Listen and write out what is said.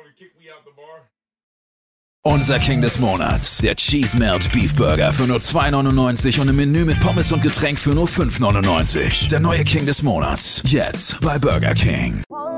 Unser King des Monats, der Cheese Melt Beef Burger für nur $2,99 und im Menü mit Pommes und Getränk für nur $5,99. Der neue King des Monats, jetzt bei Burger King.